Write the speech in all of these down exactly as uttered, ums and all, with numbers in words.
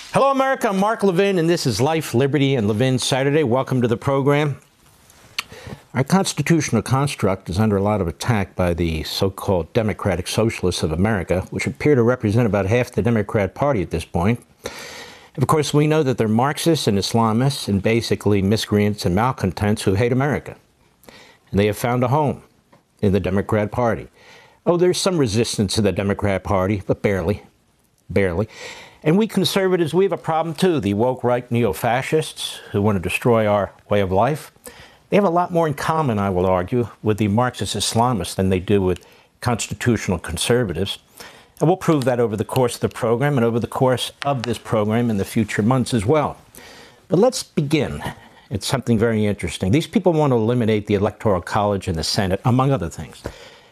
Hello, America. I'm Mark Levin, and this is Life, Liberty, and Levin Saturday. Welcome to the program. Our constitutional construct is under a lot of attack by the so-called Democratic Socialists of America, which appear to represent about half the Democrat Party at this point. Of course, we know that they're Marxists and Islamists and basically miscreants and malcontents who hate America. And they have found a home in the Democrat Party. Oh, there's some resistance to the Democrat Party, but barely, barely. And we conservatives, we have a problem too. The woke right neo-fascists who want to destroy our way of life, they have a lot more in common, I will argue, with the Marxist Islamists than they do with constitutional conservatives. And we'll prove that over the course of the program and over the course of this program in the future months as well. But let's begin. It's something very interesting. These people want to eliminate the Electoral College and the Senate, among other things.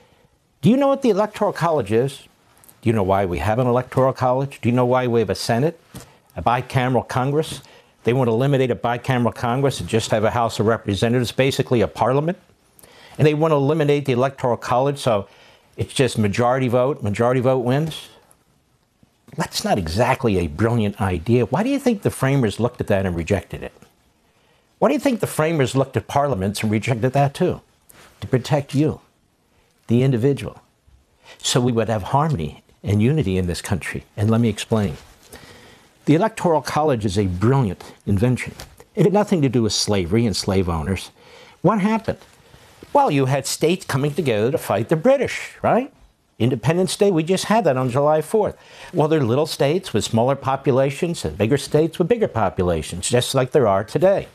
Do you know what the Electoral College is? Do you know why we have an Electoral College? Do you know why we have a Senate, a bicameral Congress? They want to eliminate a bicameral Congress and just have a House of Representatives, basically a parliament. And they want to eliminate the Electoral College, so it's just majority vote, majority vote wins. That's not exactly a brilliant idea. Why do you think the framers looked at that and rejected it? Why do you think the framers looked at parliaments and rejected that too? To protect you, the individual. So we would have harmony and unity in this country. And let me explain. The Electoral College is a brilliant invention. It had nothing to do with slavery and slave owners. What happened? Well, you had states coming together to fight the British, right? Independence Day, we just had that on July fourth. Well, there are little states with smaller populations and bigger states with bigger populations, just like there are today.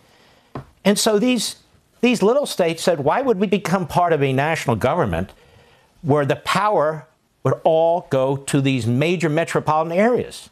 And so these, these little states said, why would we become part of a national government where the power would all go to these major metropolitan areas?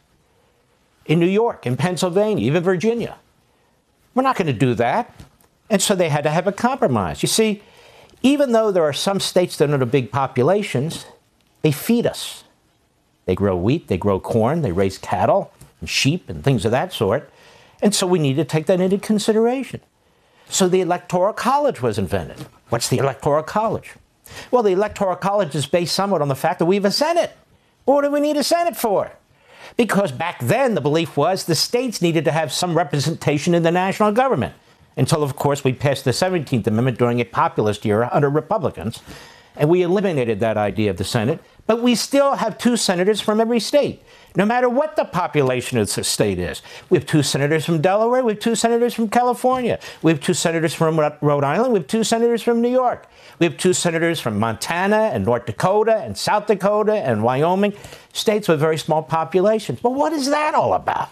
In New York, in Pennsylvania, even Virginia. We're not going to do that. And so they had to have a compromise. You see, even though there are some states that are big populations, they feed us. They grow wheat, they grow corn, they raise cattle and sheep and things of that sort. And so we need to take that into consideration. So the Electoral College was invented. What's the Electoral College? Well, the Electoral College is based somewhat on the fact that we have a Senate. What do we need a Senate for? Because back then the belief was the states needed to have some representation in the national government. Until, of course, we passed the seventeenth Amendment during a populist era under Republicans, and we eliminated that idea of the Senate. But we still have two senators from every state, no matter what the population of the state is. We have two senators from Delaware. We have two senators from California. We have two senators from Rhode Island. We have two senators from New York. We have two senators from Montana and North Dakota and South Dakota and Wyoming, states with very small populations. But what is that all about?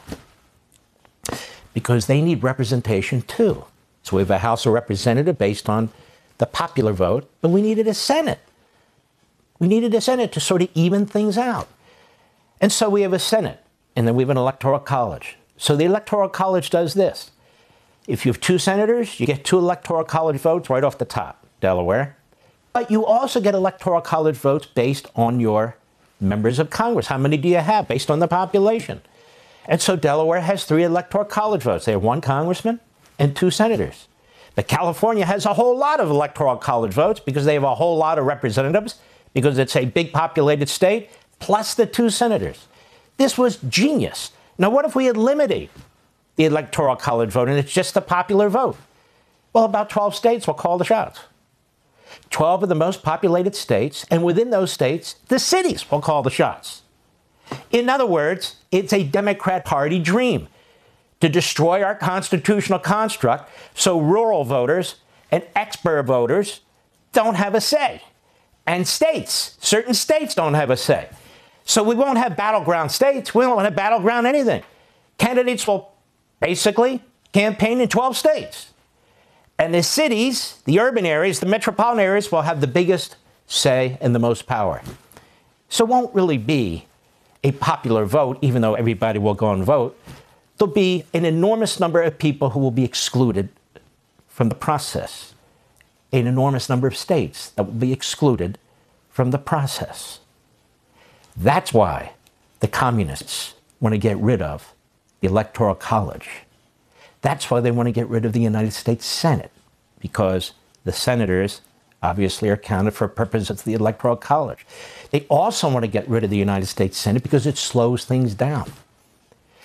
Because they need representation too. So we have a House of Representatives based on the popular vote, but we needed a Senate. We needed a Senate to sort of even things out. And so we have a Senate, and then we have an Electoral College. So the Electoral College does this. If you have two senators, you get two Electoral College votes right off the top, Delaware. But you also get Electoral College votes based on your members of Congress. How many do you have based on the population? And so Delaware has three Electoral College votes. They have one congressman and two senators. But California has a whole lot of Electoral College votes because they have a whole lot of representatives, because it's a big populated state, plus the two senators. This was genius. Now, what if we eliminate the Electoral College vote and it's just the popular vote? Well, about twelve states will call the shots. twelve of the most populated states, and within those states, the cities will call the shots. In other words, it's a Democrat Party dream to destroy our constitutional construct so rural voters and expert voters don't have a say. And states, certain states don't have a say. So we won't have battleground states. We won't have battleground anything. Candidates will basically campaign in twelve states. And the cities, the urban areas, the metropolitan areas will have the biggest say and the most power. So it won't really be a popular vote, even though everybody will go and vote. There'll be an enormous number of people who will be excluded from the process. An enormous number of states that will be excluded from the process. That's why the communists want to get rid of the Electoral College. That's why they want to get rid of the United States Senate, because the senators obviously are counted for purposes of the Electoral College. They also want to get rid of the United States Senate because it slows things down.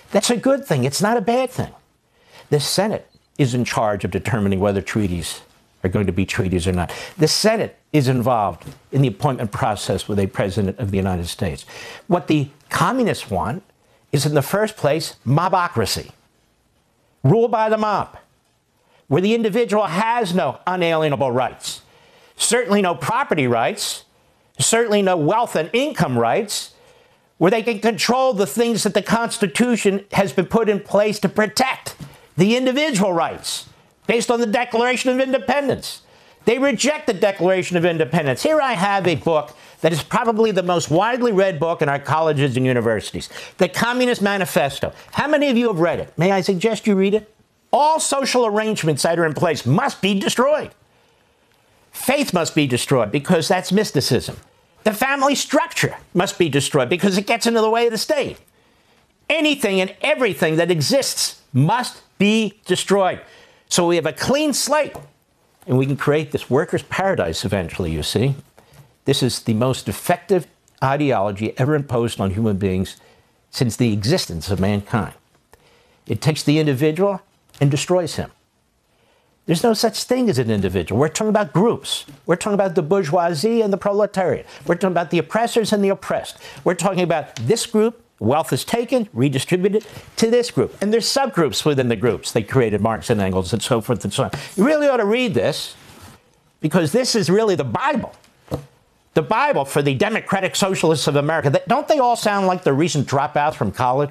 That's a good thing. It's not a bad thing. The Senate is in charge of determining whether treaties are going to be treaties or not. The Senate is involved in the appointment process with a president of the United States. What the communists want is, in the first place, mobocracy. Rule by the mob, where the individual has no unalienable rights, certainly no property rights, certainly no wealth and income rights, where they can control the things that the Constitution has been put in place to protect, the individual rights, based on the Declaration of Independence. They reject the Declaration of Independence. Here I have a book that is probably the most widely read book in our colleges and universities, the Communist Manifesto. How many of you have read it? May I suggest you read it? All social arrangements that are in place must be destroyed. Faith must be destroyed because that's mysticism. The family structure must be destroyed because it gets into the way of the state. Anything and everything that exists must be destroyed. So we have a clean slate, and we can create this workers' paradise eventually, you see. This is the most effective ideology ever imposed on human beings since the existence of mankind. It takes the individual and destroys him. There's no such thing as an individual. We're talking about groups. We're talking about the bourgeoisie and the proletariat. We're talking about the oppressors and the oppressed. We're talking about this group, wealth is taken, redistributed to this group. And there's subgroups within the groups. They created Marx and Engels and so forth and so on. You really ought to read this because this is really the Bible. The Bible for the Democratic Socialists of America. Don't they all sound like the recent dropouts from college?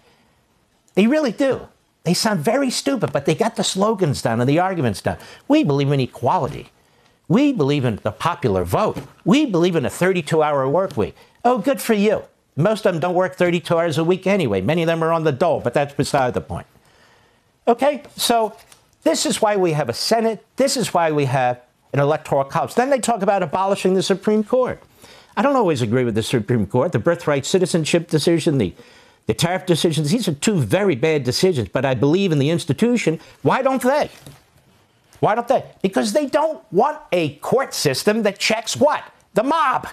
They really do. They sound very stupid, but they got the slogans down and the arguments down. We believe in equality. We believe in the popular vote. We believe in a thirty-two hour work week. Oh, good for you. Most of them don't work thirty-two hours a week anyway. Many of them are on the dole, but that's beside the point. Okay, so this is why we have a Senate. This is why we have an electoral college. Then they talk about abolishing the Supreme Court. I don't always agree with the Supreme Court. The birthright citizenship decision, the The tariff decisions, these are two very bad decisions, but I believe in the institution. Why don't they? Why don't they? Because they don't want a court system that checks what? The mob.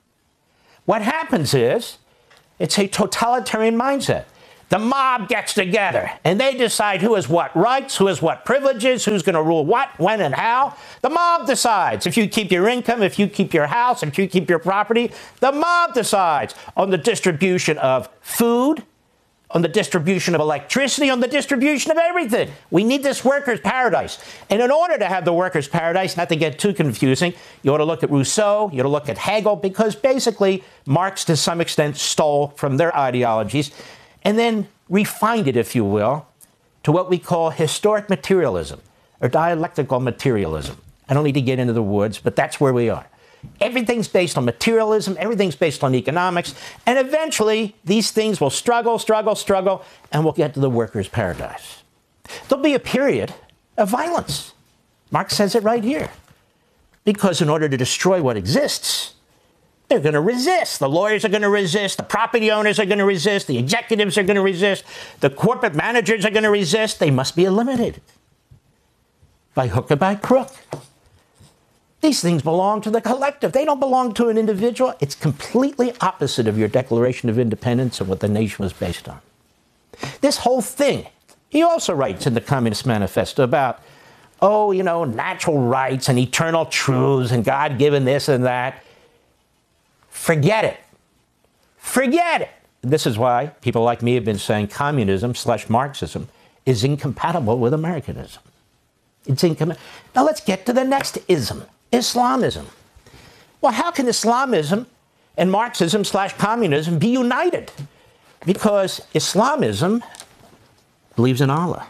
What happens is, it's a totalitarian mindset. The mob gets together and they decide who has what rights, who has what privileges, who's going to rule what, when, and how. The mob decides. If you keep your income, if you keep your house, if you keep your property, the mob decides on the distribution of food, on the distribution of electricity, on the distribution of everything. We need this workers' paradise. And in order to have the workers' paradise, not to get too confusing, you ought to look at Rousseau, you ought to look at Hegel, because basically Marx, to some extent, stole from their ideologies and then refined it, if you will, to what we call historic materialism or dialectical materialism. I don't need to get into the woods, but that's where we are. Everything's based on materialism, everything's based on economics, and eventually these things will struggle, struggle, struggle, and we'll get to the workers' paradise. There'll be a period of violence. Marx says it right here. Because in order to destroy what exists, they're going to resist. The lawyers are going to resist. The property owners are going to resist. The executives are going to resist. The corporate managers are going to resist. They must be eliminated by hook or by crook. These things belong to the collective. They don't belong to an individual. It's completely opposite of your Declaration of Independence and what the nation was based on. This whole thing, he also writes in the Communist Manifesto about, oh, you know, natural rights and eternal truths and God-given this and that. Forget it. Forget it. This is why people like me have been saying communism slash Marxism is incompatible with Americanism. It's incompatible. Now let's get to the next ism, Islamism. Well, how can Islamism and Marxism slash communism be united? Because Islamism believes in Allah.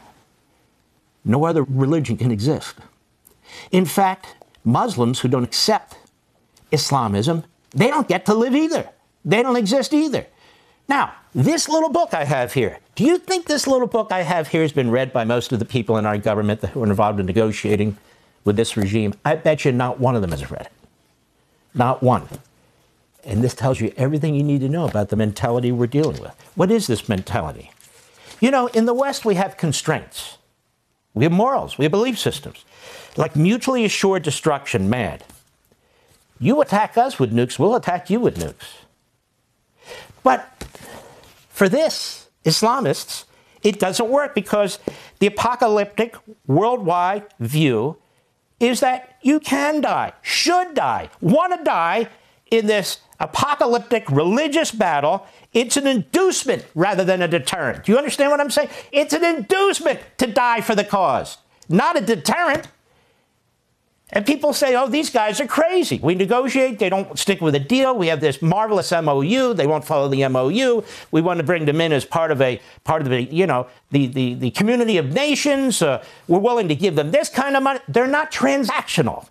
No other religion can exist. In fact, Muslims who don't accept Islamism, they don't get to live either. They don't exist either. Now, this little book I have here, do you think this little book I have here has been read by most of the people in our government who are involved in negotiating with this regime? I bet you not one of them has read it. Not one. And this tells you everything you need to know about the mentality we're dealing with. What is this mentality? You know, in the West, we have constraints. We have morals. We have belief systems. Like mutually assured destruction, mad. You attack us with nukes, we'll attack you with nukes. But for this, Islamists, it doesn't work because the apocalyptic worldwide view is that you can die, should die, want to die in this apocalyptic religious battle. It's an inducement rather than a deterrent. Do you understand what I'm saying? It's an inducement to die for the cause, not a deterrent. And people say, oh, these guys are crazy. We negotiate. They don't stick with a deal. We have this marvelous M O U. They won't follow the M O U. We want to bring them in as part of a part of the, you know, the, the, the community of nations. Uh, we're willing to give them this kind of money. They're not transactional.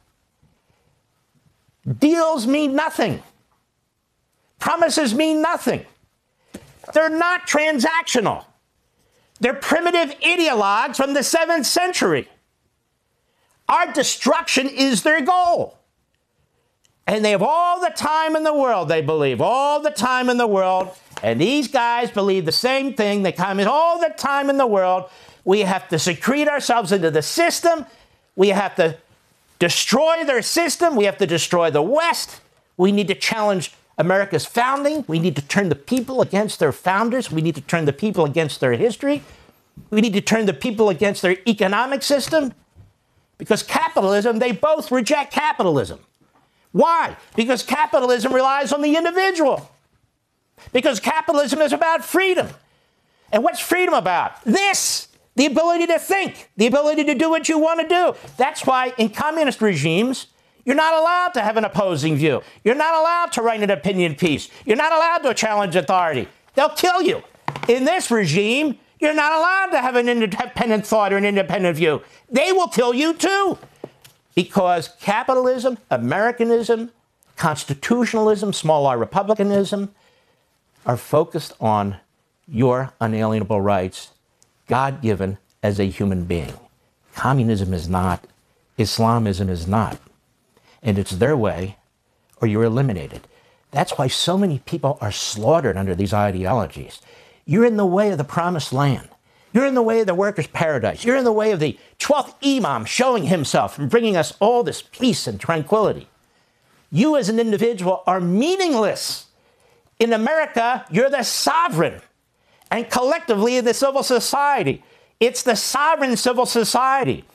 Deals mean nothing. Promises mean nothing. They're not transactional. They're primitive ideologues from the seventh century. Our destruction is their goal. And they have all the time in the world, they believe, all the time in the world. And these guys believe the same thing. They come in all the time in the world. We have to secrete ourselves into the system. We have to destroy their system. We have to destroy the West. We need to challenge America's founding. We need to turn the people against their founders. We need to turn the people against their history. We need to turn the people against their economic system. Because capitalism, they both reject capitalism. Why? Because capitalism relies on the individual. Because capitalism is about freedom. And what's freedom about? This, the ability to think, the ability to do what you want to do. That's why in communist regimes, you're not allowed to have an opposing view. You're not allowed to write an opinion piece. You're not allowed to challenge authority. They'll kill you. In this regime, you're not allowed to have an independent thought or an independent view. They will kill you too. Because capitalism, Americanism, constitutionalism, small r republicanism are focused on your unalienable rights, God-given as a human being. Communism is not. Islamism is not. And it's their way or you're eliminated. That's why so many people are slaughtered under these ideologies. You're in the way of the promised land. You're in the way of the workers' paradise. You're in the way of the twelfth Imam showing himself and bringing us all this peace and tranquility. You as an individual are meaningless. In America, you're the sovereign. And collectively, the civil society. It's the sovereign civil society.